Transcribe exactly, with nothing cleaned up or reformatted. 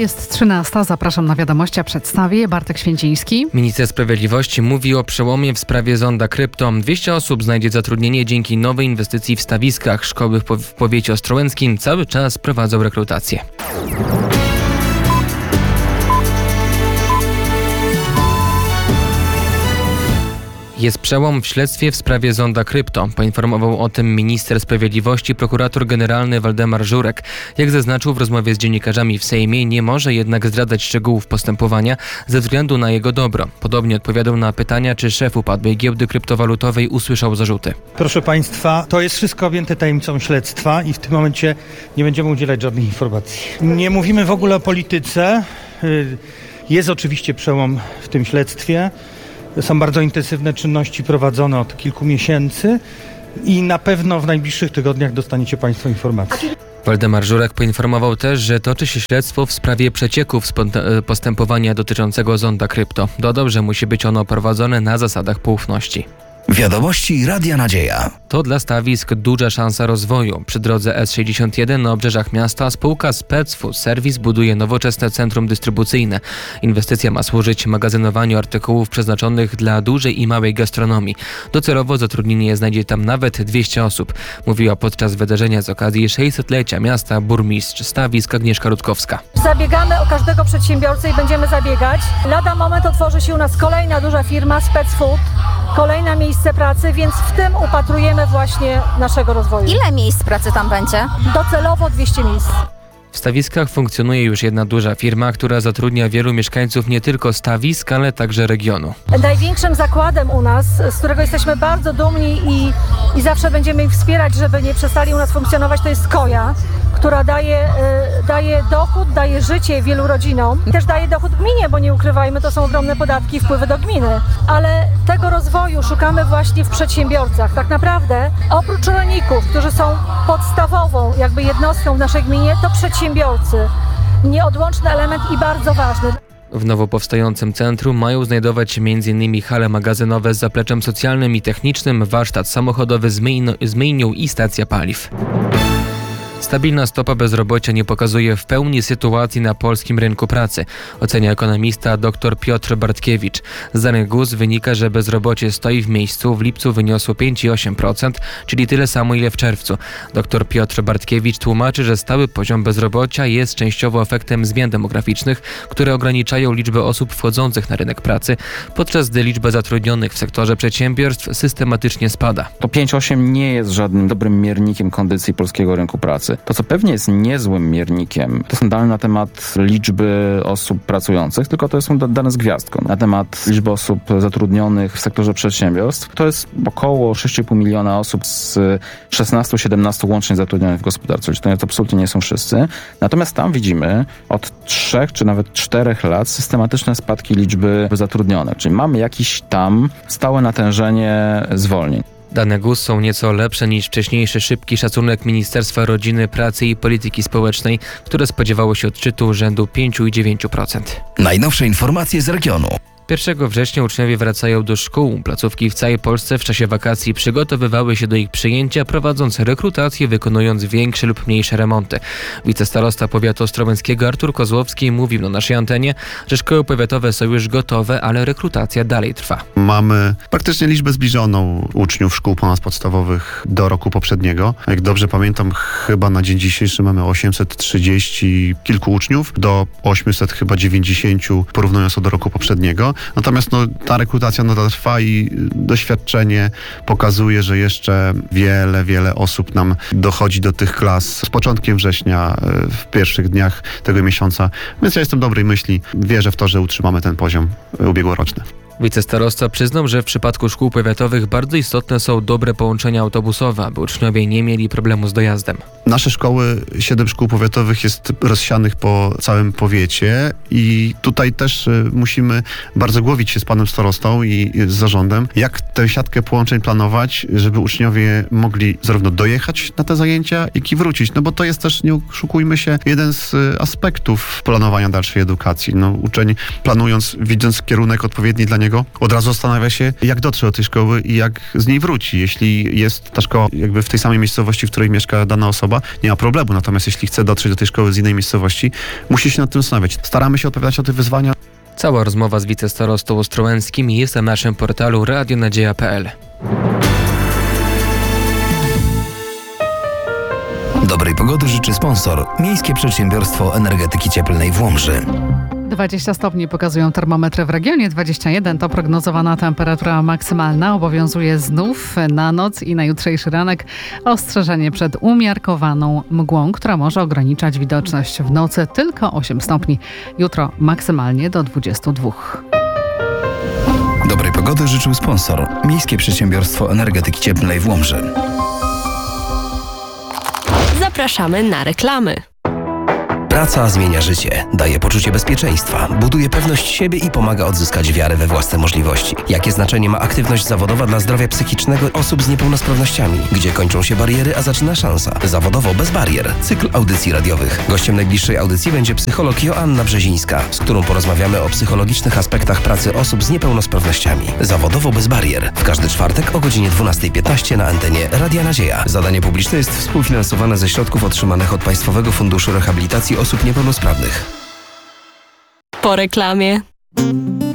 Jest trzynasta. Zapraszam na wiadomości, a przedstawię je Bartek Święciński. Minister Sprawiedliwości mówi o przełomie w sprawie zonda krypto. dwieście osób znajdzie zatrudnienie dzięki nowej inwestycji w stawiskach. Szkoły w, po- w powiecie ostrołęckim cały czas prowadzą rekrutację. Jest przełom w śledztwie w sprawie zonda krypto. Poinformował o tym minister sprawiedliwości, prokurator generalny Waldemar Żurek. Jak zaznaczył w rozmowie z dziennikarzami w Sejmie, nie może jednak zdradzać szczegółów postępowania ze względu na jego dobro. Podobnie odpowiadał na pytania, czy szef upadłej giełdy kryptowalutowej usłyszał zarzuty. Proszę Państwa, to jest wszystko objęte tajemnicą śledztwa i w tym momencie nie będziemy udzielać żadnych informacji. Nie mówimy w ogóle o polityce. Jest oczywiście przełom w tym śledztwie. Są bardzo intensywne czynności prowadzone od kilku miesięcy i na pewno w najbliższych tygodniach dostaniecie Państwo informacje. Waldemar Żurek poinformował też, że toczy się śledztwo w sprawie przecieków z postępowania dotyczącego zonda krypto. Dodał, że musi być ono prowadzone na zasadach poufności. Wiadomości Radia Nadzieja. To dla stawisk duża szansa rozwoju. Przy drodze S sześćdziesiąt jeden na obrzeżach miasta spółka Specfood Service buduje nowoczesne centrum dystrybucyjne. Inwestycja ma służyć magazynowaniu artykułów przeznaczonych dla dużej i małej gastronomii. Docelowo zatrudnienie znajdzie tam nawet dwieście osób. Mówiła podczas wydarzenia z okazji sześćsetlecia miasta burmistrz stawisk Agnieszka Rutkowska. Zabiegamy o każdego przedsiębiorcę i będziemy zabiegać. Lada moment otworzy się u nas kolejna duża firma Specfood, kolejne miejsce pracy, więc w tym upatrujemy właśnie naszego rozwoju. Ile miejsc pracy tam będzie? Docelowo dwieście miejsc. W stawiskach funkcjonuje już jedna duża firma, która zatrudnia wielu mieszkańców nie tylko stawisk, ale także regionu. Największym zakładem u nas, z którego jesteśmy bardzo dumni i, i zawsze będziemy ich wspierać, żeby nie przestali u nas funkcjonować, to jest Koja, która daje, y, daje dochód, daje życie wielu rodzinom. I też daje dochód gminie, bo nie ukrywajmy, to są ogromne podatki i wpływy do gminy. Ale tego rozwoju szukamy właśnie w przedsiębiorcach. Tak naprawdę oprócz rolników, którzy są podstawową jakby jednostką w naszej gminie, to przedsiębiorcy. Nieodłączny element i bardzo ważny. W nowo powstającym centrum mają znajdować się m.in. hale magazynowe z zapleczem socjalnym i technicznym, warsztat samochodowy z, myjno, z myjnią i stacja paliw. Stabilna stopa bezrobocia nie pokazuje w pełni sytuacji na polskim rynku pracy, ocenia ekonomista dr Piotr Bartkiewicz. Z danych G U S wynika, że bezrobocie stoi w miejscu. W lipcu wyniosło pięć przecinek osiem procent, czyli tyle samo ile w czerwcu. Dr Piotr Bartkiewicz tłumaczy, że stały poziom bezrobocia jest częściowo efektem zmian demograficznych, które ograniczają liczbę osób wchodzących na rynek pracy, podczas gdy liczba zatrudnionych w sektorze przedsiębiorstw systematycznie spada. To pięć przecinek osiem nie jest żadnym dobrym miernikiem kondycji polskiego rynku pracy. To, co pewnie jest niezłym miernikiem, to są dane na temat liczby osób pracujących, tylko to są dane z gwiazdką. Na temat liczby osób zatrudnionych w sektorze przedsiębiorstw, to jest około sześć i pół miliona osób z szesnastu siedemnastu łącznie zatrudnionych w gospodarce. Czyli to absolutnie nie są wszyscy. Natomiast tam widzimy od trzech czy nawet czterech lat systematyczne spadki liczby zatrudnionych. Czyli mamy jakieś tam stałe natężenie zwolnień. Dane G U S są nieco lepsze niż wcześniejszy szybki szacunek Ministerstwa Rodziny, Pracy i Polityki Społecznej, które spodziewało się odczytu rzędu pięć przecinek dziewięć procent. Najnowsze informacje z regionu. pierwszego września uczniowie wracają do szkół. Placówki w całej Polsce w czasie wakacji przygotowywały się do ich przyjęcia, prowadząc rekrutację, wykonując większe lub mniejsze remonty. Wicestarosta powiatu ostrołęckiego Artur Kozłowski mówił na naszej antenie, że szkoły powiatowe są już gotowe, ale rekrutacja dalej trwa. Mamy praktycznie liczbę zbliżoną uczniów szkół ponadpodstawowych do roku poprzedniego. Jak dobrze pamiętam, chyba na dzień dzisiejszy mamy osiemset trzydzieści kilku uczniów, do osiemset chyba dziewięćdziesięciu porównując to do roku poprzedniego. Natomiast no, ta rekrutacja nadal trwa i doświadczenie pokazuje, że jeszcze wiele, wiele osób nam dochodzi do tych klas z początkiem września, w pierwszych dniach tego miesiąca. Więc ja jestem dobrej myśli. Wierzę w to, że utrzymamy ten poziom ubiegłoroczny. Wicestarosta przyznał, że w przypadku szkół powiatowych bardzo istotne są dobre połączenia autobusowe, aby uczniowie nie mieli problemu z dojazdem. Nasze szkoły, siedem szkół powiatowych jest rozsianych po całym powiecie i tutaj też musimy bardzo głowić się z panem starostą i z zarządem, jak tę siatkę połączeń planować, żeby uczniowie mogli zarówno dojechać na te zajęcia, jak i wrócić. No bo to jest też, nie oszukujmy się, jeden z aspektów planowania dalszej edukacji. No, uczeń planując, widząc kierunek odpowiedni dla niego, Polskiego, od razu zastanawia się, jak dotrze do tej szkoły i jak z niej wróci. Jeśli jest ta szkoła jakby w tej samej miejscowości, w której mieszka dana osoba, nie ma problemu. Natomiast jeśli chce dotrzeć do tej szkoły z innej miejscowości, musi się nad tym zastanawiać. Staramy się odpowiadać na te wyzwania. Cała rozmowa z wicestarostą ostrołęckim jest na naszym portalu radionadzieja kropka p l. Dobrej pogody życzy sponsor. Miejskie Przedsiębiorstwo Energetyki Cieplnej w Łomży. dwadzieścia stopni pokazują termometry w regionie, dwadzieścia jeden to prognozowana temperatura maksymalna. Obowiązuje znów na noc i na jutrzejszy ranek ostrzeżenie przed umiarkowaną mgłą, która może ograniczać widoczność w nocy tylko osiem stopni. Jutro maksymalnie do dwudziestu dwóch. Dobrej pogody życzył sponsor. Miejskie Przedsiębiorstwo Energetyki Cieplnej w Łomży. Zapraszamy na reklamy. Praca zmienia życie, daje poczucie bezpieczeństwa, buduje pewność siebie i pomaga odzyskać wiarę we własne możliwości. Jakie znaczenie ma aktywność zawodowa dla zdrowia psychicznego osób z niepełnosprawnościami? Gdzie kończą się bariery, a zaczyna szansa? Zawodowo bez barier. Cykl audycji radiowych. Gościem najbliższej audycji będzie psycholog Joanna Brzezińska, z którą porozmawiamy o psychologicznych aspektach pracy osób z niepełnosprawnościami. Zawodowo bez barier. W każdy czwartek o godzinie dwunasta piętnaście na antenie Radia Nadzieja. Zadanie publiczne jest współfinansowane ze środków otrzymanych od Państwowego Funduszu Rehabilitacji Osób Niepełnosprawnych. Po reklamie.